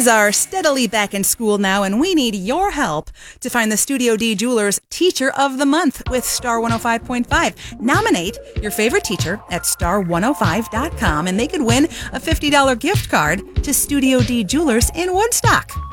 Kids are steadily back in school now, and we need your help to find the Studio D Jewelers Teacher of the Month with Star 105.5. Nominate your favorite teacher at star105.com, and they could win a $50 gift card to Studio D Jewelers in Woodstock.